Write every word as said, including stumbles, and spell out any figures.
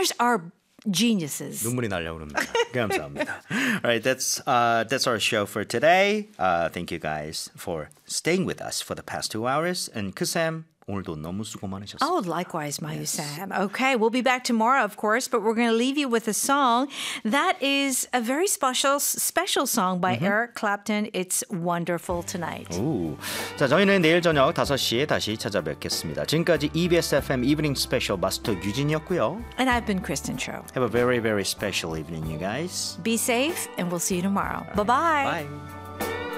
Listeners are geniuses. 눈물이 나려고 합니다. 감사합니다. All right, that's uh, that's our show for today. Uh, thank you guys for staying with us for the past two hours. And Kusam, 오늘도 너무 수고 많으셨어요. Oh, likewise, Mayu Sam. Okay, we'll be back tomorrow, of course, but we're going to leave you with a song that is a very special special song by mm-hmm. Eric Clapton. It's Wonderful Tonight. 오. 자, 저희는 내일 저녁 다섯 시에 다시 찾아뵙겠습니다. 지금까지 이비에스 에프엠 Evening Special 마스터 유진이었고요. And I've been Kristen Cho. Have a very, very special evening, you guys. Be safe, and we'll see you tomorrow. Bye-bye. Bye.